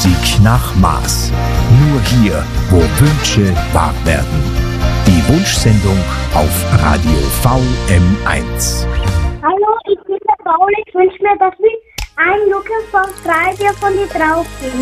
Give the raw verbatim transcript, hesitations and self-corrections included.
Musik nach Maß. Nur hier, wo Wünsche wahr werden. Die Wunschsendung auf Radio V M eins. Hallo, ich bin der Paul. Ich wünsche mir, dass wir ein Lukas von drei dir von dir drauf gehen.